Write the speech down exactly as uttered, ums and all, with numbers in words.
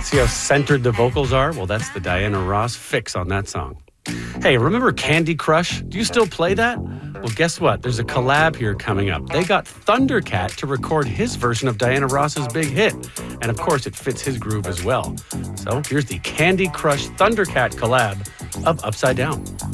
See how centered the vocals are? Well, that's the Diana Ross fix on that song. Hey, remember Candy Crush? Do you still play that? Well, guess what? There's a collab here coming up. They got Thundercat to record his version of Diana Ross's big hit. And of course, it fits his groove as well. So here's the Candy Crush Thundercat collab of Upside Down.